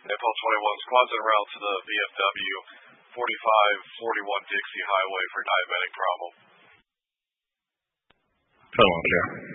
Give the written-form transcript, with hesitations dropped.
April 21 squads en route to the VFW 4541 Dixie Highway for diabetic problem. Hello, Joe.